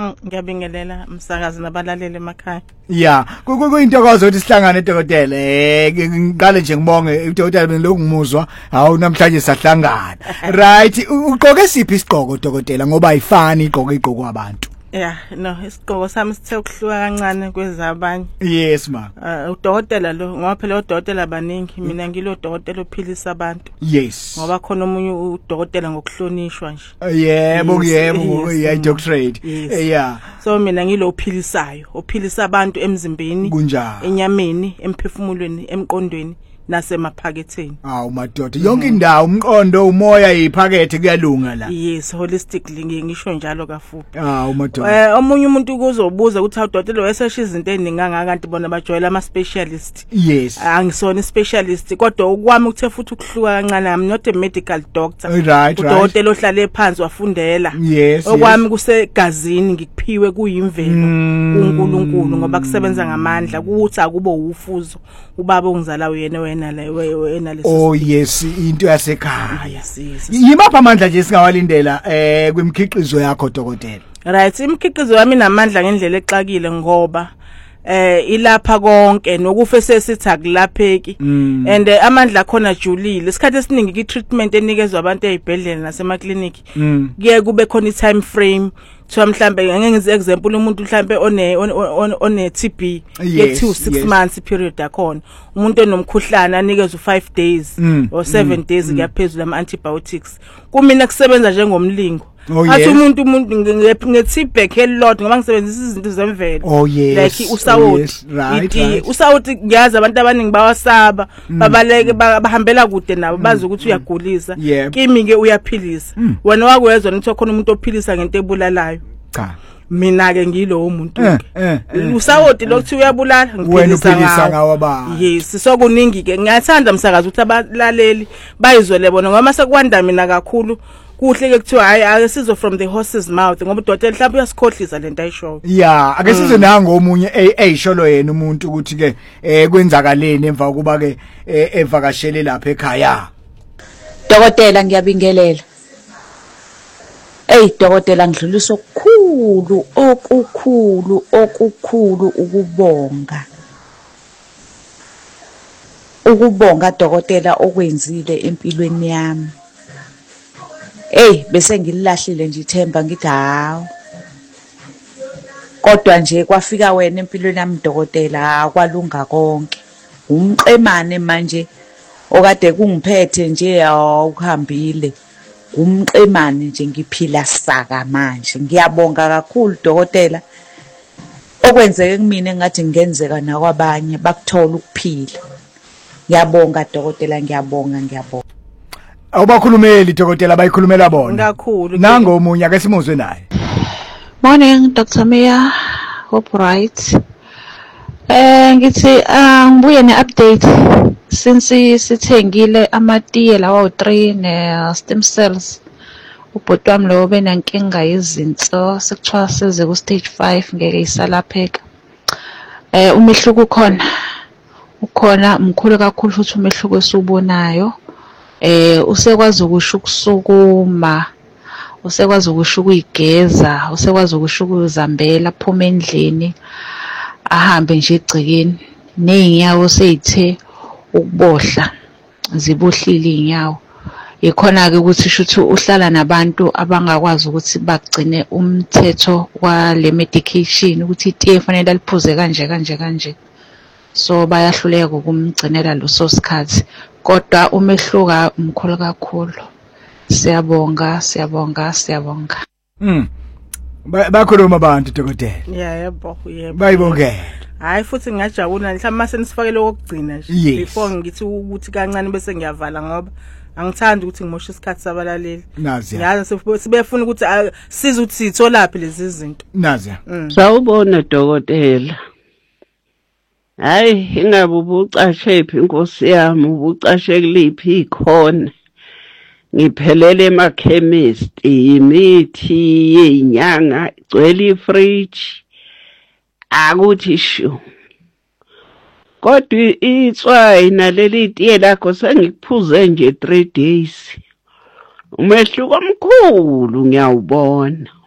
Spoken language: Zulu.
Ngiyabingelela umsakazi nabalaleli emakhaya. Yeah, kuyintokozo ukuthi sihlangane dokotela. Ngiqale nje ngibonge udokotela bengiloku ngimuzwa. Hawu namhlanje sahlangana. Right, ugqoke siphi isigqoko dokotela ngoba ayifani igqoko abantu. Yeah, no, isigqoko sami sithe ukuhluka kancane kwezabanye. Yes ma. Udokotela lo ngoba phela udokotela abaningi mina ngilo dokotela ophilisa abantu. Yes. Ngoba khona omunye udokotela ngokuhlonishwa nje. Yebo doctorate. Yeah. So mina ngilo ophilisa abantu emzimbeni, enyameni, emphefumulweni, emqondweni nasemaphaketheni. Hawu madoda yonke indawo umqondo umoya iphakethe kuyalunga la. Yes, holistically ngisho njalo kafuthi. Hawu madoda. Omunye umuntu kuzobuza ukuthi awudokotela wesesha izinto eninganga kanti bona bajwayela ama specialist. Yes. Angisona specialist kodwa okwami ukuthe futhi ukuhluka kancane I'm not a medical doctor. Right. Udokotela ohlale phansi wafundela. Yes. Okwami kusegazini ngikuphiwe kuyimvelo kuNkulunkulu ngoba kusebenza ngamandla ukuthi akubo ufuzo ubaba ongizala wena oh yes into yasekhaya. Yes. Yimapha amandla nje singawalindela kwimkhiqizo yakho dokotela. Right, imkhiqizo yami namandla ngendlela exakile ngoba ilapha konke nokufa sesithi akulapheki and amandla khona julile isikhathi esiningi treatment enikezwe abantu ezibhedlela nasemakliniki kuye kube khona time frame so mhlambe ngenze example umuntu mhlambe one TB yethi 6 months period yakhona umuntu enomkhuhlane anikezwe 5 days or 7 days kuyaphezulu ama antibiotics kumina kusebenza njengomlingo athi umuntu nge-feedback elilodwa ngoba ngisebenzisa izinto zemvelo like usawuthi ngiyazi abantu abaningi bawasaba babaleke bahambela kude nabo bazi ukuthi uyagulisa kimi ke uyaphilisa wena wakwezwa ukuthi khona umuntu ophilisa ngento ebulalayo cha mina ke ngilo umuntu usawoti lokuthi uyabulala ngiphilisa ngawo baba yes so kuningi ke ngiyathanda umsakazi ukuthi abalaleli bayizwele bona ngoba sekwanda mina kakhulu kuhle ke kuthiwa hayi akesizo from the horse's mouth ngoba udokotela mhlawumbe uyasikhohlisa lento ayisho yeah akesizo nanga omunye eyisholo yena umuntu ukuthi ke kwenzakaleni emva kuba ke evakashele lapha ekhaya. Dokotela ngiyabingelela. Dokotela ngidlulisa okukhulu ukubonga dokotela okwenzile empilweni yami. Bese ngililahlile nje ithemba ngithi hawo. Kodwa nje kwafika wena empilweni yami dokotela akwalunga konke. Umqemane manje okade kungiphethe nje awuhambile. Umqemane nje ngiphila saka manje. Ngiyabonga kakhulu dokotela. Okwenzeke kumina engathi ngenzeka nakwabanye bakuthola ukuphila. Ngiyabonga dokotela ngiyabonga. Awubakhulumeli dokotela bayikhulumela bona. Kakhulu. Nango omunye ake simuzwe naye. Morning Dr. Mia. Hope right. Ngithi ngibuye ne-update since sithengile amatiye lawa u3 ne-stem cells. Ubhuti wami lo benankinga yezinso sekuthiwa seze ku stage 5 ngeke isalapheka. Umehluko ukhona mkhulu kakhulu futhi umehluko esiubonayo. Usekwazi ukusho ukusukuma, usekwazi ukusho ukuyigeza, usekwazi ukusho ukuzambela aphuma endlini ahambe nje egcekeni neinyawo seyithe ukubohla zibohlile inyawo. Ikhona ke ukuthi shuthi uhlala nabantu abangakwazi ukuthi bagcine umthetho kwale medication ukuthi itiye fanele aliphuze kanje. So bayahluleka ukumgcinela loso sikhathi kodwa umehluka umkhulu kakhulu. Siyabonga. Bakhuluma abantu dokotela. Yebo. Bayibongela. Hayi futhi ngiyajabula mhlawumbe mase nisifakele okugcina nje before ngithi ukuthi kancane bese ngiyavala ngoba angithandi ukuthi ngimoshe isikhathi sabalaleli. Yazi sibefuna ukuthi size ukuthi sitholaphi lezi zinto. Nazi. Sawubona dokotela. Hayi ingabe ubucashe phi inkosi yami ubucashe kuliphi ikhona. Ngiphelele emakhemist imithi yenyanga igcwele ifridge akuthi shu. Kodwa itswayi naleli tiye lakho sengikuphuze nje 3 days. Umehluko omkhulu ngiyawubona.